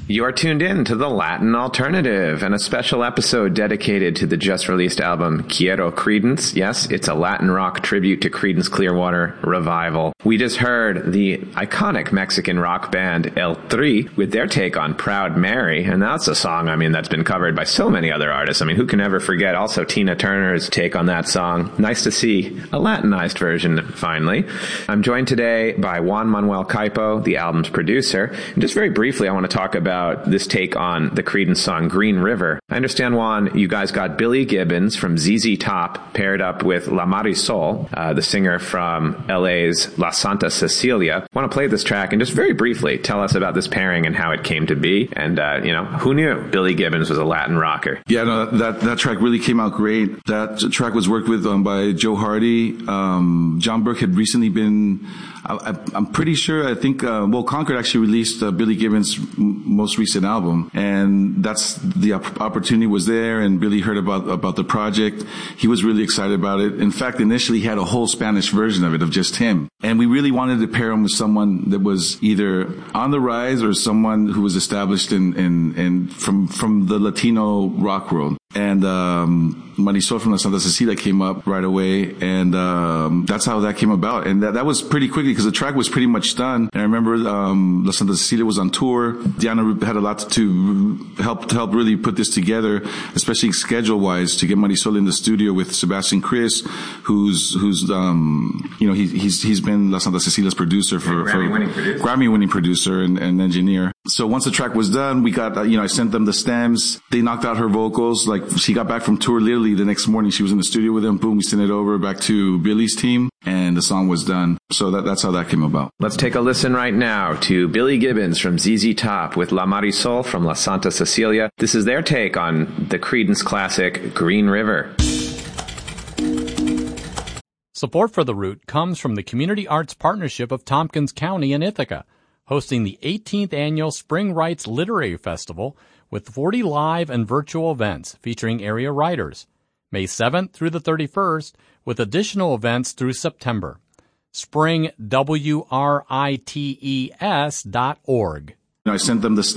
You are tuned in to the Latin Alternative and a special episode dedicated to the just-released album Quiero Creedence. Yes, it's a Latin rock tribute to Creedence Clearwater Revival. We just heard the iconic Mexican rock band El Tri with their take on Proud Mary, and that's a song, that's been covered by so many other artists. Who can ever forget also Tina Turner's take on that song? Nice to see a Latinized version, finally. I'm joined today by Juan Manuel Caipo, the album's producer. And just very briefly, I want to talk about this take on the Creedence song Green River. I understand, Juan, you guys got Billy Gibbons from ZZ Top paired up with La Marisol, the singer from LA's La Santa Cecilia. I want to play this track and just very briefly tell us about this pairing and how it came to be. And, who knew Billy Gibbons was a Latin rocker? Yeah, no, that track really came out great. That track was worked with by Joe Hardy. John Burke had recently been... I'm pretty sure, Concord actually released Billy Gibbons' most recent album, and that's the opportunity was there, and Billy heard about the project. He was really excited about it. In fact, initially he had a whole Spanish version of it, of just him. And we really wanted to pair him with someone that was either on the rise or someone who was established in from the Latino rock world. And Marisol from La Santa Cecilia came up right away, and that's how that came about. And that was pretty quickly because the track was pretty much done. And I remember La Santa Cecilia was on tour. Diana had a lot to help really put this together, especially schedule-wise, to get Marisol in the studio with Sebastian Chris, who's he's been La Santa Cecilia's producer for Grammy-winning producer and engineer. So once the track was done, we got I sent them the stems. They knocked out her vocals. Like, she got back from tour literally the next morning. She was in the studio with them. Boom, we sent it over back to Billy's team, and the song was done. So that's how that came about. Let's take a listen right now to Billy Gibbons from ZZ Top with La Marisol from La Santa Cecilia. This is their take on the Creedence classic Green River. Support for The Root comes from the Community Arts Partnership of Tompkins County in Ithaca, hosting the 18th Annual Spring Rights Literary Festival with 40 live and virtual events featuring area writers, May 7th through the 31st, with additional events through September. SpringWrites.org. I sent them the